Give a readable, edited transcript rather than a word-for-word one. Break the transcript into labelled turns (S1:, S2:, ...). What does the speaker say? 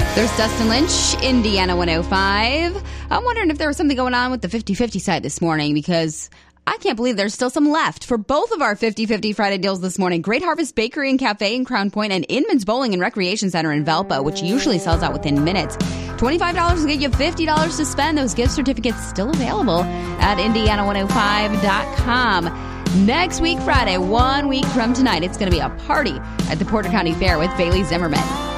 S1: There's Dustin Lynch, Indiana 105. I'm wondering if there was something going on with the 50-50 side this morning, because I can't believe there's still some left for both of our 50-50 Friday deals this morning. Great Harvest Bakery and Cafe in Crown Point and Inman's Bowling and Recreation Center in Valpo, which usually sells out within minutes. $25 will get you $50 to spend. Those gift certificates still available at Indiana105.com. Next week, Friday, 1 week from tonight, it's going to be a party at the Porter County Fair with Bailey Zimmerman.